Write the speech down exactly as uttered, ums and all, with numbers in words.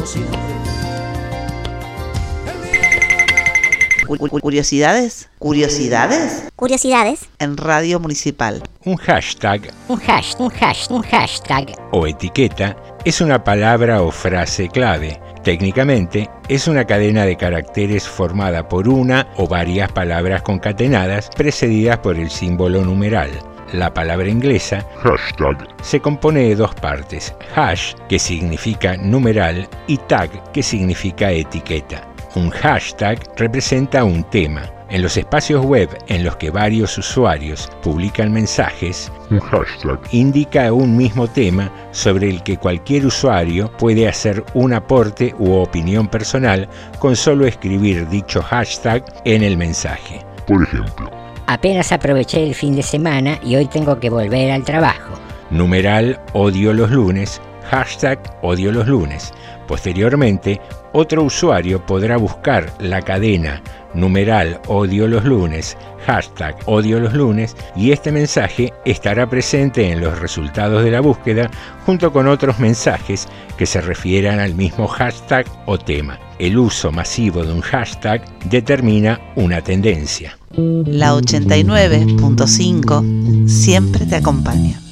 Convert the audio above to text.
Curiosidades, curiosidades, curiosidades en Radio Municipal. Un hashtag, un hash, un hash, un hashtag o etiqueta es una palabra o frase clave. Técnicamente, es una cadena de caracteres formada por una o varias palabras concatenadas precedidas por el símbolo numeral. La palabra inglesa, hashtag, se compone de dos partes, hash, que significa numeral, y tag, que significa etiqueta. Un hashtag representa un tema. En los espacios web en los que varios usuarios publican mensajes, un hashtag indica un mismo tema sobre el que cualquier usuario puede hacer un aporte u opinión personal con solo escribir dicho hashtag en el mensaje. Por ejemplo, apenas aproveché el fin de semana y hoy tengo que volver al trabajo. Numeral odio los lunes, hashtag odio los lunes. Posteriormente, otro usuario podrá buscar la cadena numeral odio los lunes, hashtag odio los lunes, y este mensaje estará presente en los resultados de la búsqueda junto con otros mensajes que se refieran al mismo hashtag o tema. El uso masivo de un hashtag determina una tendencia. La ochenta y nueve punto cinco siempre te acompaña.